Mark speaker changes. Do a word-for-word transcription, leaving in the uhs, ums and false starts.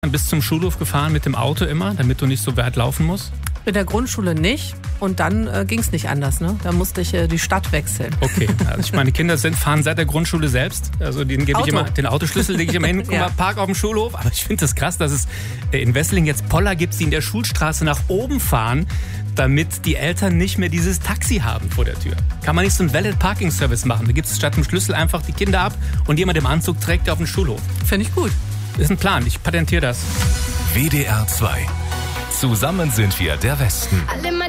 Speaker 1: Bis zum Schulhof gefahren mit dem Auto immer, damit du nicht so weit laufen musst?
Speaker 2: In der Grundschule nicht. Und dann äh, ging es nicht anders. Ne? Da musste ich äh, die Stadt wechseln.
Speaker 1: Okay, also ich meine Kinder sind, fahren seit der Grundschule selbst. Also denen gebe ich immer den Autoschlüssel, lege ich immer hin, guck
Speaker 2: Ja.
Speaker 1: mal, park auf dem Schulhof. Aber ich finde das krass, dass es in Wesseling jetzt Poller gibt, die in der Schulstraße nach oben fahren, damit die Eltern nicht mehr dieses Taxi haben vor der Tür. Kann man nicht so einen Valet Parking Service machen? Da gibt es statt dem Schlüssel einfach die Kinder ab und jemand im Anzug trägt die auf den Schulhof.
Speaker 2: Finde ich gut.
Speaker 1: Das ist ein Plan, ich patentiere das.
Speaker 3: W D R zwei. Zusammen sind wir der Westen.
Speaker 4: Alle meine